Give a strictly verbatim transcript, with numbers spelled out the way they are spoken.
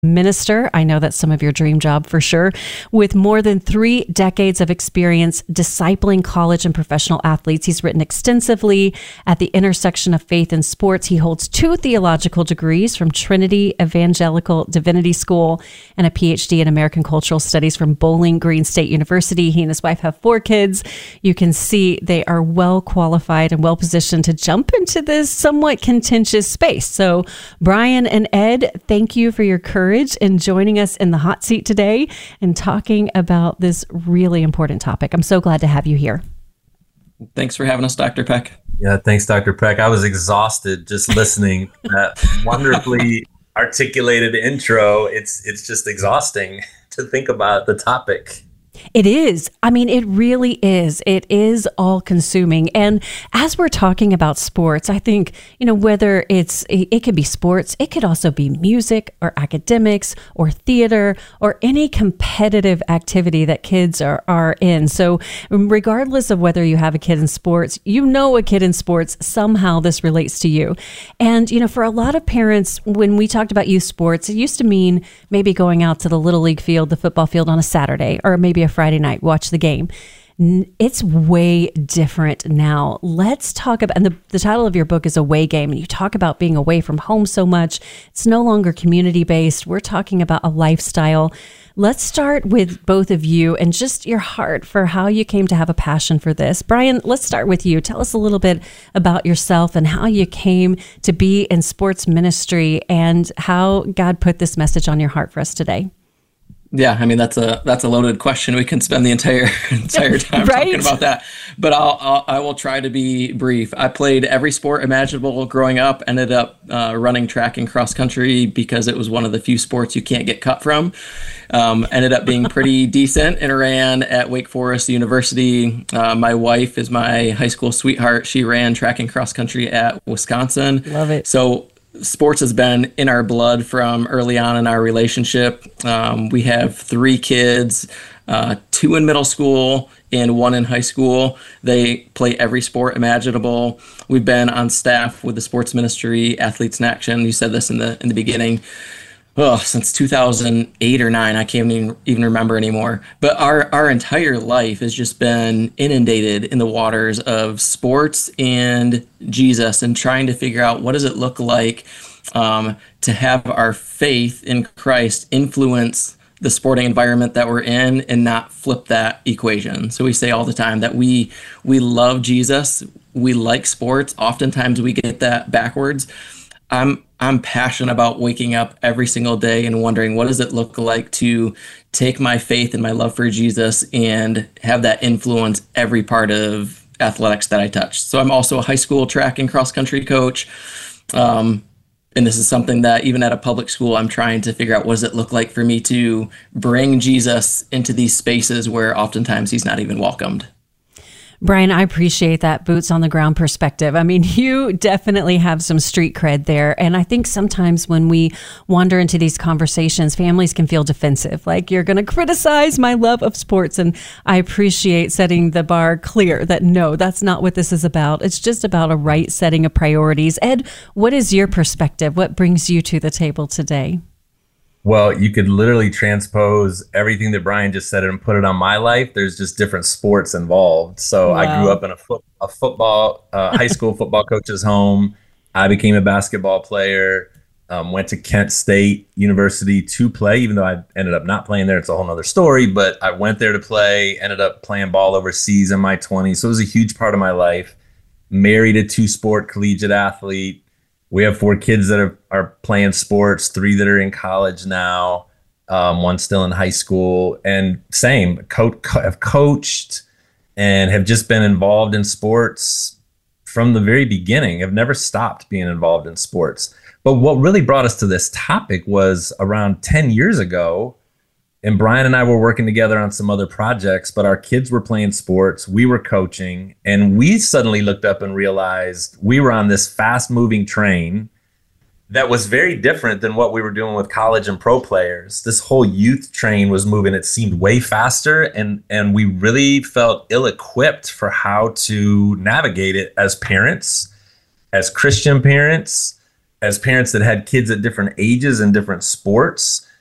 Minister. I know that's some of your dream job for sure. With more than three decades of experience discipling college and professional athletes, he's written extensively at the intersection of faith and sports. He holds two theological degrees from Trinity Evangelical Divinity School and a P H D in American Cultural Studies from Bowling Green State University. He and his wife have four kids. You can see they are well qualified and well positioned to jump into this somewhat contentious space. So, Brian and Ed, thank you for your courage and joining us in the hot seat today and talking about this really important topic. I'm so glad to have you here. Thanks for having us, Doctor Peck. Yeah, thanks, Doctor Peck. I was exhausted just listening to that wonderfully articulated intro. It's it's just exhausting to think about the topic. It is. I mean, it really is. It is all consuming. And as we're talking about sports, I think, you know, whether it's, it could be sports, it could also be music or academics or theater or any competitive activity that kids are, are in. So regardless of whether you have a kid in sports, you know, a kid in sports, somehow this relates to you. And, you know, for a lot of parents, when we talked about youth sports, it used to mean maybe going out to the Little League field, the football field on a Saturday, or maybe a Friday night, watch the game. It's way different now. Let's talk about, and the, the title of your book is Away Game, and you talk about being away from home so much. It's no longer community-based. We're talking about a lifestyle. Let's start with both of you and just your heart for how you came to have a passion for this. Brian, let's start with you. Tell us a little bit about yourself and how you came to be in sports ministry and how God put this message on your heart for us today. Yeah, I mean, that's a that's a loaded question. We can spend the entire entire time right? talking about that. But I'll, I'll I will try to be brief. I played every sport imaginable growing up. Ended up uh, running track and cross country because it was one of the few sports you can't get cut from. Um, ended up being pretty decent and ran at Wake Forest University. Uh, my wife is my high school sweetheart. She ran track and cross country at Wisconsin. Love it. So sports has been in our blood from early on in our relationship. Um, we have three kids, uh, two in middle school and one in high school. They play every sport imaginable. We've been on staff with the sports ministry, Athletes in Action. You said this in the in the beginning. Oh, since two thousand eight or nine, I can't even, even remember anymore. But our, our entire life has just been inundated in the waters of sports and Jesus and trying to figure out what does it look like um, to have our faith in Christ influence the sporting environment that we're in and not flip that equation. So we say all the time that we we love Jesus, we like sports. Oftentimes we get that backwards. I'm I'm passionate about waking up every single day and wondering what does it look like to take my faith and my love for Jesus and have that influence every part of athletics that I touch. So I'm also a high school track and cross country coach. Um, and this is something that even at a public school, I'm trying to figure out what does it look like for me to bring Jesus into these spaces where oftentimes he's not even welcomed. Brian, I appreciate that boots on the ground perspective. I mean, you definitely have some street cred there. And I think sometimes when we wander into these conversations, families can feel defensive, like you're going to criticize my love of sports. And I appreciate setting the bar clear that no, that's not what this is about. It's just about a right setting of priorities. Ed, what is your perspective? What brings you to the table today? Well, you could literally transpose everything that Brian just said and put it on my life. There's just different sports involved. So wow. I grew up in a, foot, a football, uh, high school football coach's home. I became a basketball player, um, went to Kent State University to play, even though I ended up not playing there. It's a whole nother story, but I went there to play, ended up playing ball overseas in my twenties. So it was a huge part of my life. Married a two-sport collegiate athlete. We have four kids that are, are playing sports, three that are in college now, um, one still in high school. And same, co- co- have coached and have just been involved in sports from the very beginning. Have never stopped being involved in sports. But what really brought us to this topic was around ten years ago, and Brian and I were working together on some other projects, but our kids were playing sports, we were coaching, and we suddenly looked up and realized we were on this fast-moving train that was very different than what we were doing with college and pro players. This whole youth train was moving. It seemed way faster, and, and we really felt ill-equipped for how to navigate it as parents, as Christian parents, as parents that had kids at different ages and different sports,